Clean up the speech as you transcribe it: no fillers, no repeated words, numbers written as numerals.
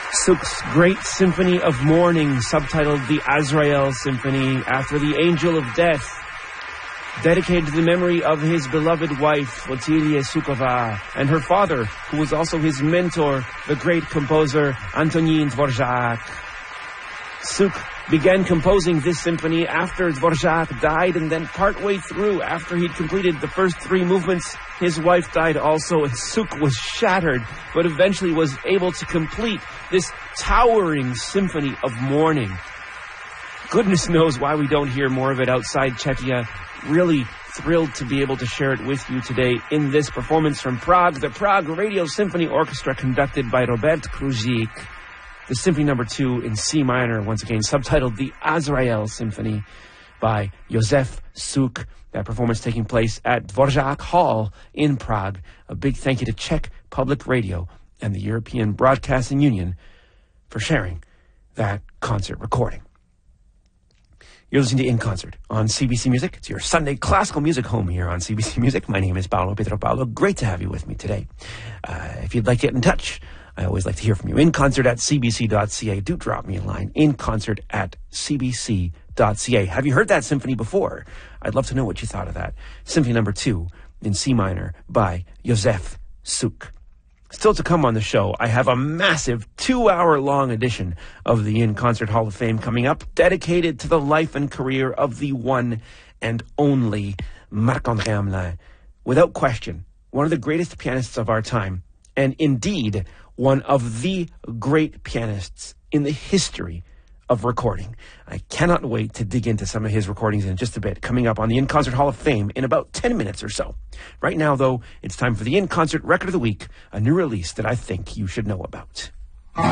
Suk's Great Symphony of Mourning, subtitled the Azrael Symphony, after the Angel of Death, dedicated to the memory of his beloved wife, Otilia Sukova, and her father, who was also his mentor, the great composer Antonin Dvorak. Suk began composing this symphony after Dvorak died, and then partway through, after he'd completed the first three movements, his wife died also, and Suk was shattered, but eventually was able to complete this towering symphony of mourning. Goodness knows why we don't hear more of it outside Czechia. Really thrilled to be able to share it with you today in this performance from Prague, the Prague Radio Symphony Orchestra, conducted by Robert Kruzik. The Symphony No. 2 in C minor, once again, subtitled the Azrael Symphony by Josef Suk. That performance taking place at Dvorak Hall in Prague. A big thank you to Czech Public Radio and the European Broadcasting Union for sharing that concert recording. You're listening to In Concert on CBC Music. It's your Sunday classical music home here on CBC Music. My name is Paolo Pedro Paolo. Great to have you with me today. If you'd like to get in touch, I always like to hear from you. inconcert@cbc.ca. Do drop me a line. inconcert@cbc.ca. Have you heard that symphony before? I'd love to know what you thought of that. Symphony No. 2 in C minor by Josef Suk. Still to come on the show, I have a massive 2-hour-long edition of the In Concert Hall of Fame coming up, dedicated to the life and career of the one and only Marc-André Hamelin. Without question, one of the greatest pianists of our time, and indeed one of the great pianists in the history of recording. I cannot wait to dig into some of his recordings in just a bit, coming up on the In Concert Hall of Fame in about 10 minutes or so. Right now, though, it's time for the In Concert Record of the Week, a new release that I think you should know about.